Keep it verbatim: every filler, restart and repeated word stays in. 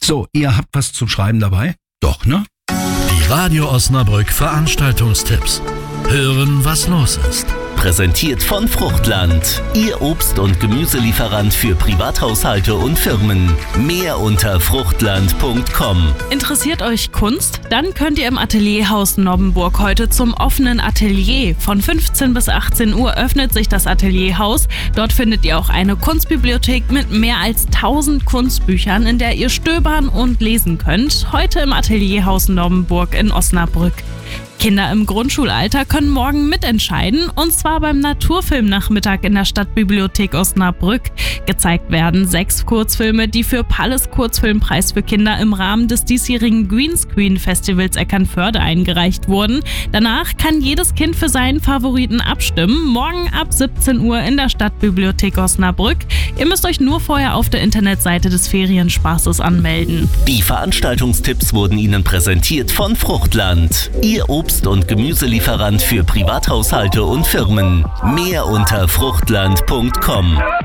So, ihr habt was zum Schreiben dabei? Doch, ne? Die Radio Osnabrück Veranstaltungstipps. Hören, was los ist. Präsentiert von Fruchtland, Ihr Obst- und Gemüselieferant für Privathaushalte und Firmen. Mehr unter fruchtland punkt com. Interessiert euch Kunst? Dann könnt ihr im Atelierhaus Nobbenburg heute zum offenen Atelier. Von fünfzehn bis achtzehn Uhr öffnet sich das Atelierhaus. Dort findet ihr auch eine Kunstbibliothek mit mehr als tausend Kunstbüchern, in der ihr stöbern und lesen könnt. Heute im Atelierhaus Nobbenburg in Osnabrück. Kinder im Grundschulalter können morgen mitentscheiden, und zwar beim Naturfilmnachmittag in der Stadtbibliothek Osnabrück. Gezeigt werden sechs Kurzfilme, die für Palles Kurzfilmpreis für Kinder im Rahmen des diesjährigen Greenscreen Festivals Eckernförde eingereicht wurden. Danach kann jedes Kind für seinen Favoriten abstimmen. Morgen ab siebzehn Uhr in der Stadtbibliothek Osnabrück. Ihr müsst euch nur vorher auf der Internetseite des Ferienspaßes anmelden. Die Veranstaltungstipps wurden Ihnen präsentiert von Fruchtland, Ihr Obst- und Gemüselieferant für Privathaushalte und Firmen. Mehr unter fruchtland punkt com.